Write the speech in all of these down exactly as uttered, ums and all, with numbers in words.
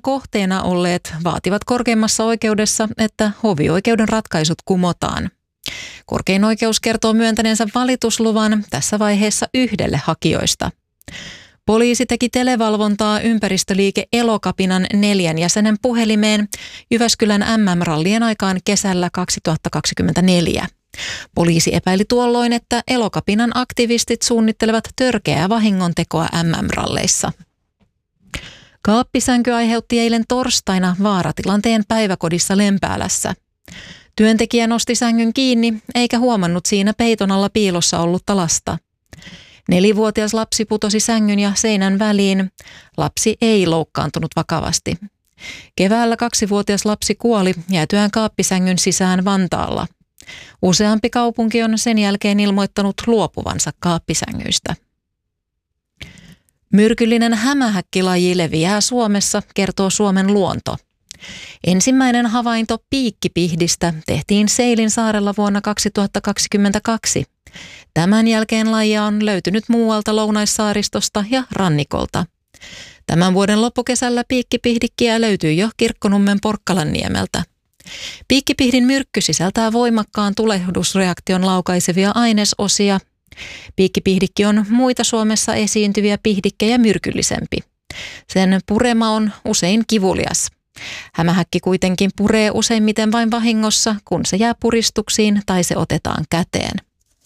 kohteena olleet vaativat korkeimmassa oikeudessa, että hovioikeuden ratkaisut kumotaan. Korkein oikeus kertoo myöntäneensä valitusluvan tässä vaiheessa yhdelle hakijoista. Poliisi teki televalvontaa ympäristöliike Elokapinan neljän jäsenen puhelimeen Jyväskylän M M-rallien aikaan kesällä kaksituhattakaksikymmentäneljä. Poliisi epäili tuolloin, että Elokapinan aktivistit suunnittelevat törkeää vahingontekoa M M-ralleissa. Kaappisänky aiheutti eilen torstaina vaaratilanteen päiväkodissa Lempäälässä. Työntekijä nosti sängyn kiinni eikä huomannut siinä peiton alla piilossa ollutta lasta. Nelivuotias lapsi putosi sängyn ja seinän väliin. Lapsi ei loukkaantunut vakavasti. Keväällä kaksivuotias lapsi kuoli jäätyään kaappisängyn sisään Vantaalla. Useampi kaupunki on sen jälkeen ilmoittanut luopuvansa kaappisängyistä. Myrkyllinen hämähäkkilaji leviää Suomessa, kertoo Suomen luonto. Ensimmäinen havainto piikkipihdistä tehtiin Seilinsaarella vuonna kaksituhattakaksikymmentäkaksi. Tämän jälkeen lajia on löytynyt muualta Lounaissaaristosta ja rannikolta. Tämän vuoden loppukesällä piikkipihdikkiä löytyy jo Kirkkonummen Porkkalanniemeltä. Piikkipihdin myrkky sisältää voimakkaan tulehdusreaktion laukaisevia ainesosia. Piikkipihdikki on muita Suomessa esiintyviä pihdikkejä myrkyllisempi. Sen purema on usein kivulias. Hämähäkki kuitenkin puree useimmiten vain vahingossa, kun se jää puristuksiin tai se otetaan käteen.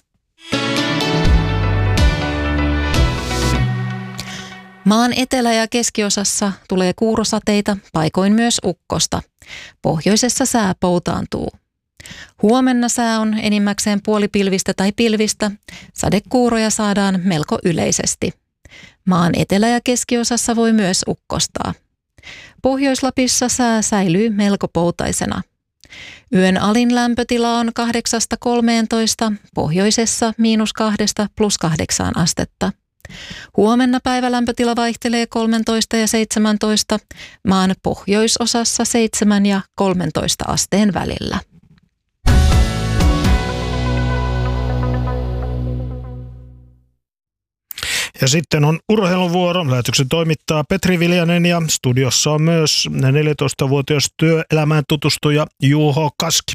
Maan etelä- ja keskiosassa tulee kuurosateita, paikoin myös ukkosta. Pohjoisessa sää poutaantuu. Huomenna sää on enimmäkseen puolipilvistä tai pilvistä. Sadekuuroja saadaan melko yleisesti. Maan etelä- ja keskiosassa voi myös ukkostaa. Pohjois-Lapissa sää säilyy melko poutaisena. Yön alin lämpötila on kahdeksasta kolmeentoista, pohjoisessa miinus kahdesta plus kahdeksaan astetta. Huomenna päivälämpötila vaihtelee kolmetoista ja seitsemäntoista, maan pohjoisosassa seitsemän ja kolmentoista asteen välillä. Ja sitten on urheiluvuoro. Lähetyksen toimittaa Petri Viljanen ja studiossa on myös neljätoistavuotias työelämään tutustuja Juho Kaski.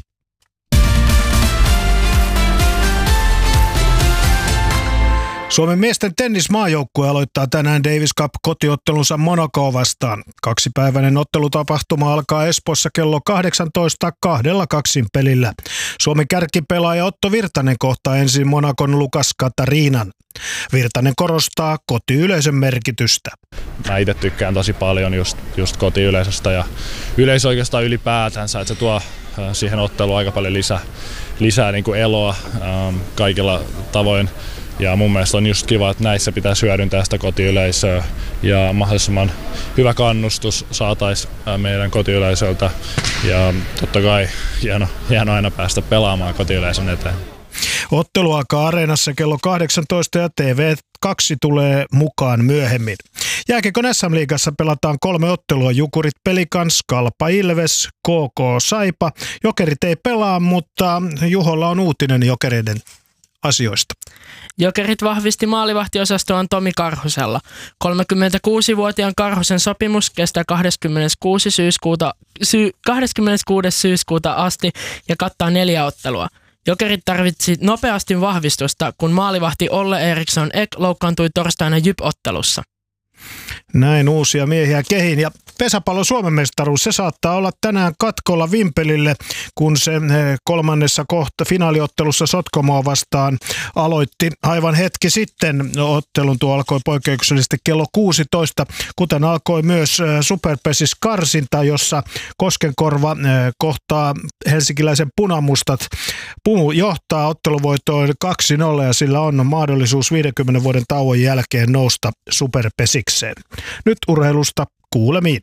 Suomen miesten tennismaajoukkue aloittaa tänään Davis Cup-kotiottelunsa Monacoa vastaan. Kaksipäiväinen ottelutapahtuma alkaa Espoossa kello kahdeksantoista kahdella kaksin pelillä. Suomen kärkipelaaja Otto Virtanen kohtaa ensin Monacon Lukas Katariinan. Virtanen korostaa kotiyleisön merkitystä. Mä itse tykkään tosi paljon just, just kotiyleisöstä ja yleisö oikeastaan ylipäätänsä, että se tuo siihen otteluun aika paljon lisää, lisää niin kuin eloa ähm, kaikilla tavoin. Ja mun mielestä on just kiva, että näissä pitäisi hyödyntää sitä kotiyleisöä ja mahdollisimman hyvä kannustus saataisiin meidän kotiyleisöltä. Ja totta kai hieno, hieno aina päästä pelaamaan kotiyleisön eteen. Ottelu alkaa Areenassa kello kahdeksantoista ja T V kaksi tulee mukaan myöhemmin. Jääkiekon S M-liigassa pelataan kolme ottelua. Jukurit Pelikans, Kalpa Ilves, K K Saipa. Jokerit ei pelaa, mutta Juholla on uutinen Jokereiden asioista. Jokerit vahvisti maalivahtiosastoaan Tomi Karhusella. kolmekymmentäkuusivuotiaan Karhusen sopimus kestää kahdeskymmeneskuudes syyskuuta, sy, kahdeskymmeneskuudes syyskuuta asti ja kattaa neljä ottelua. Jokerit tarvitsi nopeasti vahvistusta, kun maalivahti Olle Eriksson Ek loukkaantui torstaina J Y P-ottelussa. Näin uusia miehiä kehiin. Ja pesäpallon Suomen mestaruus, se saattaa olla tänään katkolla Vimpelille, kun se kolmannessa kohta finaaliottelussa Sotkamoa vastaan aloitti aivan hetki sitten. Ottelun tuo alkoi poikkeuksellisesti kello kuusitoista, kuten alkoi myös Superpesis karsinta, jossa Koskenkorva kohtaa helsinkiläisen punamustat. Pumu johtaa otteluvoittoon kaksi nolla ja sillä on mahdollisuus viidenkymmenen vuoden tauon jälkeen nousta Superpesikseen. Nyt urheilusta kuulemiin.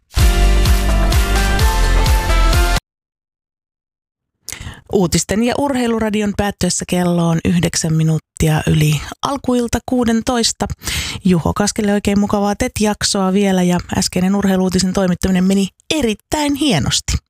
Uutisten ja urheiluradion päättyessä kello on yhdeksän minuuttia yli alkuilta kuudentoista. Juho Kaskelle oikein mukavaa T E T-jaksoa vielä ja äskeinen urheiluutisen toimittaminen meni erittäin hienosti.